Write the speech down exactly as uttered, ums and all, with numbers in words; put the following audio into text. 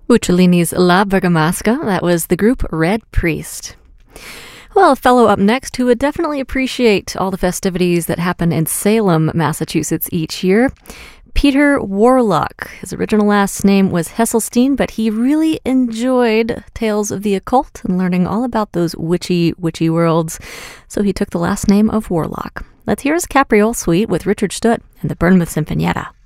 Buccellini's La Bergamasca. That was the group Red Priest. Well, a fellow up next who would definitely appreciate all the festivities that happen in Salem, Massachusetts each year. Peter Warlock. His original last name was Hesselstein, but he really enjoyed tales of the occult and learning all about those witchy, witchy worlds. So he took the last name of Warlock. Let's hear his Capriole Suite with Richard Stutt and the Bournemouth Sinfonietta.